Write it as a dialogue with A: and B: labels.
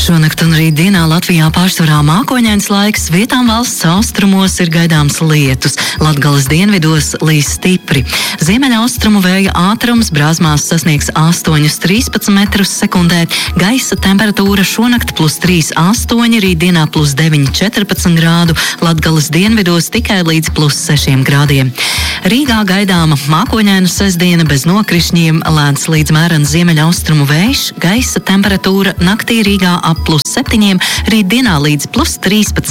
A: Šonakt un rītdienā Latvijā pārsvarā mākoņains laiks, vietām valsts austrumos ir gaidāms lietus, Latgales dienvidos līs stipri. Ziemeļaustrumu vēja ātrums brāzmās sasniegs 8,13 metrus sekundē, gaisa temperatūra šonakt +3,8, rītdienā +9,14 grādu, Latgales dienvidos tikai līdz +6 grādiem. Rīgā gaidāma mākoņaina sestdiena bez nokrišņiem, lēns līdz mērens ziemeļaustrumu vējš, gaisa temperatūra naktī Rīgā ap +7, rītdienā līdz +13.